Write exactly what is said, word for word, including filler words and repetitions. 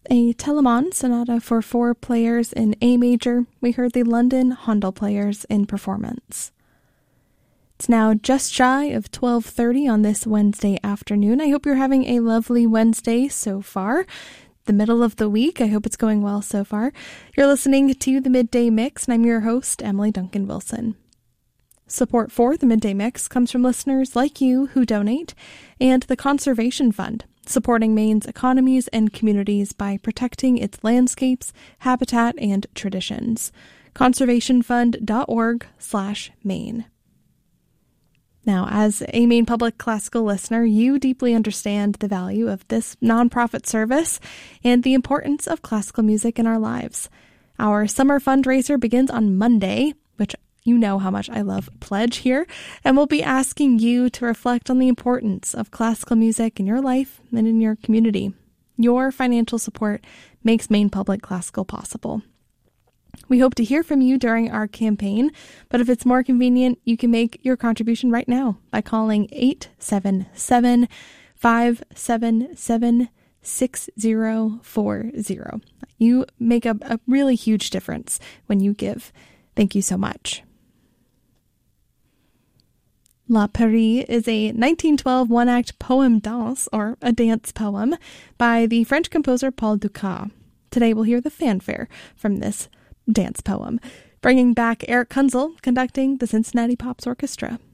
a Telemann sonata for four players in A major. We heard the London Handel players in performance. It's now just shy of twelve thirty on this Wednesday afternoon. I hope you're having a lovely Wednesday so far. The middle of the week. I hope it's going well so far. You're listening to the Midday Mix, and I'm your host, Emily Duncan Wilson. Support for the Midday Mix comes from listeners like you who donate, and the Conservation Fund, supporting Maine's economies and communities by protecting its landscapes, habitat, and traditions. conservationfund.org slash Maine. Now, as a Maine Public Classical listener, you deeply understand the value of this nonprofit service and the importance of classical music in our lives. Our summer fundraiser begins on Monday, which you know how much I love Pledge here, and we'll be asking you to reflect on the importance of classical music in your life and in your community. Your financial support makes Maine Public Classical possible. We hope to hear from you during our campaign, but if it's more convenient, you can make your contribution right now by calling eight seven seven, five seven seven, six zero four zero. You make a, a really huge difference when you give. Thank you so much. La Paris is a nineteen twelve one-act poem danse, or a dance poem, by the French composer Paul Dukas. Today we'll hear the fanfare from this dance poem, bringing back Eric Kunzel conducting the Cincinnati Pops Orchestra.